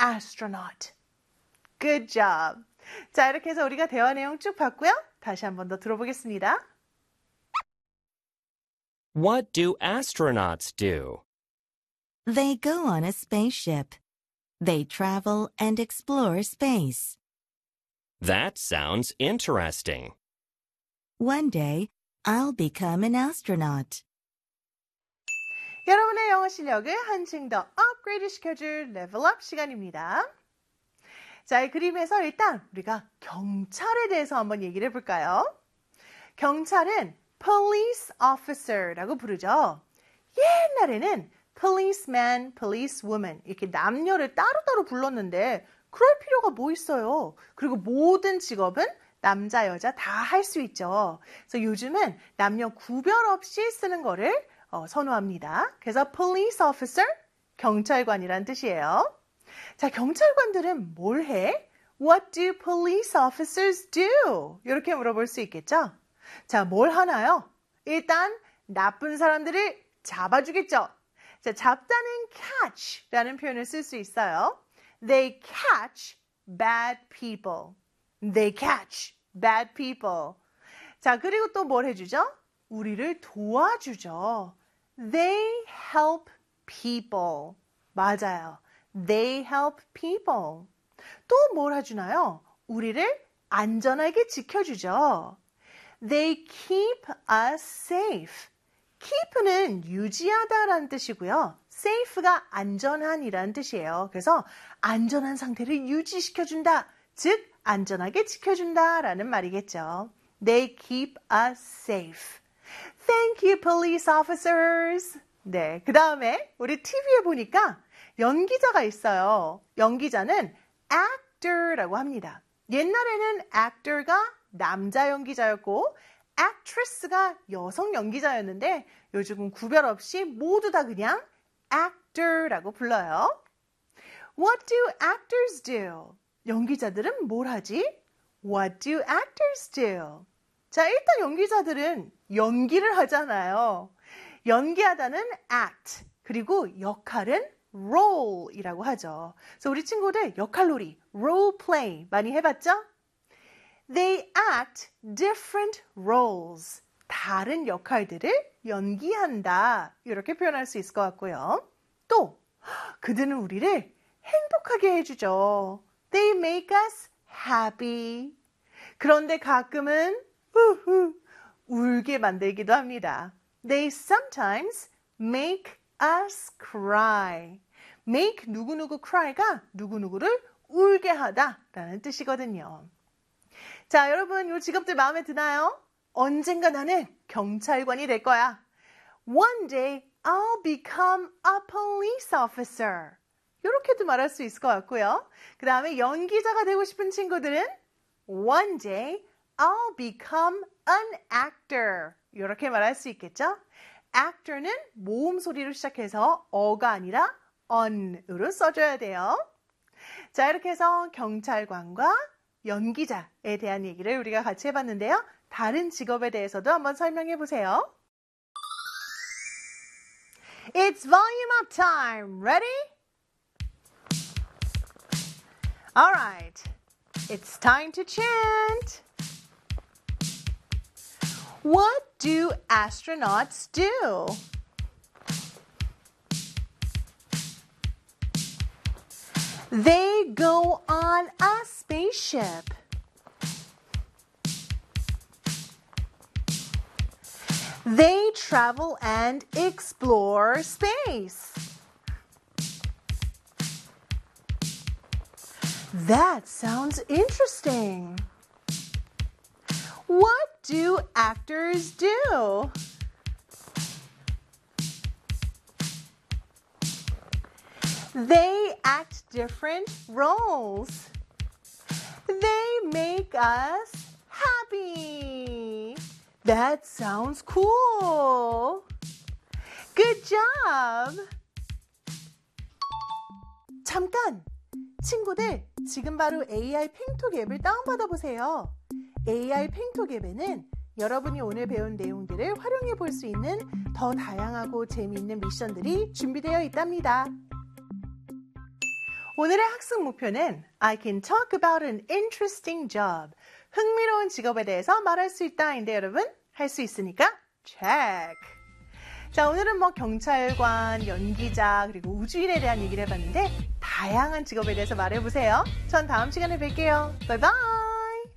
astronaut. Good job. 자, 이렇게 해서 우리가 대화 내용 쭉 봤고요. 다시 한 번 더 들어보겠습니다. What do astronauts do? They go on a spaceship. They travel and explore space. That sounds interesting. One day, I'll become an astronaut. 여러분의 영어 실력을 한층 더 업그레이드 시켜줄 레벨업 시간입니다. 자, 이 그림에서 일단 우리가 경찰에 대해서 한번 얘기를 해볼까요? 경찰은 police officer라고 부르죠. 옛날에는 policeman, policewoman 이렇게 남녀를 따로따로 불렀는데 그럴 필요가 뭐 있어요? 그리고 모든 직업은 남자, 여자 다 할 수 있죠. 그래서 요즘은 남녀 구별 없이 쓰는 거를 선호합니다. 그래서 police officer, 경찰관이란 뜻이에요. 자, 경찰관들은 뭘 해? What do police officers do? 이렇게 물어볼 수 있겠죠? 자, 뭘 하나요? 일단 나쁜 사람들을 잡아주겠죠. 자, 잡다는 catch라는 표현을 쓸 수 있어요. They catch bad people. They catch bad people. 자, 그리고 또 뭘 해주죠? 우리를 도와주죠. They help people. 맞아요. They help people. 또 뭘 해주나요? 우리를 안전하게 지켜주죠. They keep us safe. keep는 유지하다라는 뜻이고요. safe가 안전한이라는 뜻이에요. 그래서 안전한 상태를 유지시켜준다. 즉, 안전하게 지켜준다라는 말이겠죠. They keep us safe. Thank you, police officers. 네, 그 다음에 우리 TV에 보니까 연기자가 있어요. 연기자는 actor라고 합니다. 옛날에는 actor가 남자 연기자였고 actress가 여성 연기자였는데 요즘은 구별 없이 모두 다 그냥 actor라고 불러요. What do actors do? 연기자들은 뭘 하지? What do actors do? 자, 일단 연기자들은 연기를 하잖아요. 연기하다는 act, 그리고 역할은 role이라고 하죠. 그래서 우리 친구들 역할놀이, role play 많이 해봤죠? They act different roles. 다른 역할들을 연기한다. 이렇게 표현할 수 있을 것 같고요. 또 그들은 우리를 행복하게 해주죠. They make us happy. 그런데 가끔은 울게 만들기도 합니다. They sometimes make us cry. make 누구누구 cry가 누구누구를 울게 하다라는 뜻이거든요. 자, 여러분 이 직업들 마음에 드나요? 언젠가 나는 경찰관이 될 거야. One day I'll become a police officer. 이렇게도 말할 수 있을 것 같고요. 그 다음에 연기자가 되고 싶은 친구들은 One day I'll become an actor. 이렇게 말할 수 있겠죠? actor는 모음 소리로 시작해서 어가 아니라 on으로 써줘야 돼요. 자, 이렇게 해서 경찰관과 연기자에 대한 얘기를 우리가 같이 해봤는데요. 다른 직업에 대해서도 한번 설명해 보세요. It's volume up time. Ready? Alright. It's time to chant. What do astronauts do? They go on a spaceship. They travel and explore space. That sounds interesting. What do actors do? They act different roles. They make us happy. That sounds cool. Good job. 잠깐! 친구들, 지금 바로 AI 팽톡 앱을 다운받아 보세요. AI 팽톡 앱에는 여러분이 오늘 배운 내용들을 활용해 볼 수 있는 더 다양하고 재미있는 미션들이 준비되어 있답니다. 오늘의 학습 목표는 I can talk about an interesting job. 흥미로운 직업에 대해서 말할 수 있다인데 여러분 할 수 있으니까 check. 자, 오늘은 경찰관, 연기자, 그리고 우주인에 대한 얘기를 해봤는데 다양한 직업에 대해서 말해보세요. 전 다음 시간에 뵐게요. 바이바이.